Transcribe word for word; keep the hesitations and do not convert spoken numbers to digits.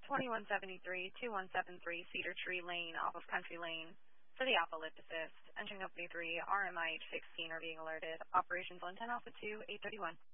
twenty-one seventy-three, twenty-one seventy-three Cedar Tree Lane off of Country Lane for the Alpha Lift Assist. Engine Company three, R M I H sixteen are being alerted. Operations on ten Alpha two, eight thirty-one.